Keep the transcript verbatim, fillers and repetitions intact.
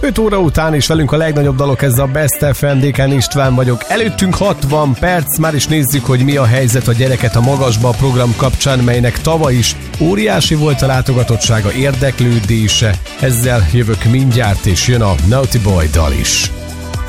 öt óra után is velünk a legnagyobb dalok, ez a Best ef em, Dékán István vagyok. Előttünk hatvan perc, már is nézzük, hogy mi a helyzet a Gyereket a Magasba a program kapcsán, melynek tavaly is óriási volt a látogatottsága, érdeklődése. Ezzel jövök mindjárt, és jön a Naughty Boy dal is.